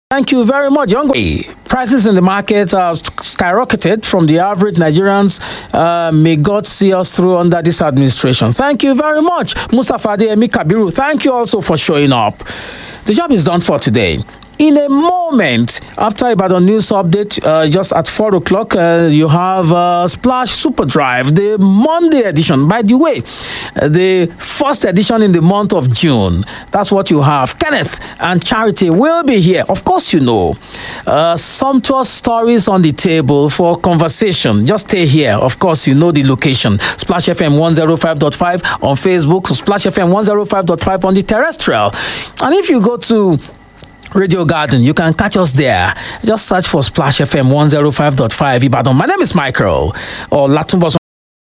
Thank you very much, Young. Prices in the market have skyrocketed from the average Nigerians. May God see us through under this administration. Thank you very much, Mustafa Adeyemi Kabiru. Thank you also for showing up. The job is done for today. In a moment, after Ibadan News Update, just at 4 o'clock, you have Splash Super Drive, the Monday edition. By the way, the first edition in the month of June. That's what you have. Kenneth and Charity will be here. Of course, you know. Sumptuous stories on the table for conversation. Just stay here. Of course, you know the location. Splash FM 105.5 on Facebook. Splash FM 105.5 on the terrestrial. And if you go to Radio Garden, you can catch us there. Just search for Splash FM 105.5 Ibadan. My name is Michael, or Latumboson